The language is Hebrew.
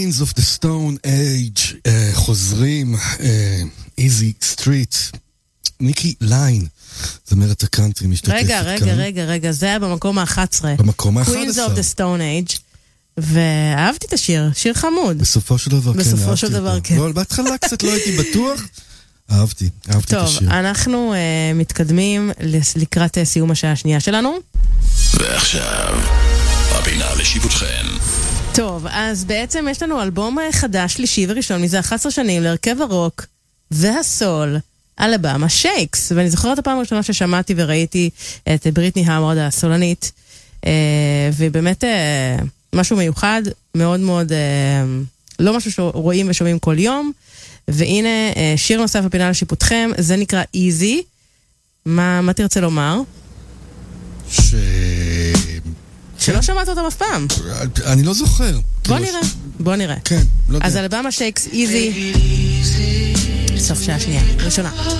Queens of the Stone Age חוזרים, Easy Street, ניקי ליין, זמרת הקאנטרי משתתפת כאן. רגע, זה היה במקום ה-11. במקום ה-11. Queens of the Stone Age, ואהבתי את השיר, שיר חמוד. בסופו של דבר כן, בסופו של דבר כן. לא, בהתחלה קצת לא הייתי בטוח, אהבתי את השיר. טוב, אנחנו מתקדמים לקראת סיום השעה השנייה שלנו. ועכשיו, הפינה לשיפוטכם. טוב, אז בעצם יש לנו אלבום חדש, שלישי וראשון, מזה 11 שנים, להרכב הרוק והסול, אלבמה שייקס. ואני זוכרת הפעם הראשונה ששמעתי וראיתי את בריטני המורד הסולנית, ובאמת משהו מיוחד, מאוד מאוד, לא משהו שרואים ושומעים כל יום. והנה שיר נוסף בפינה לשיפוטכם, זה נקרא Easy. מה תרצה לומר? שלא שמעת אותם אף פעם. אני לא זוכר. בוא נראה. כן, לא יודע. אז אלבמה שייקס, Easy. סוף שעה שנייה, ראשונה.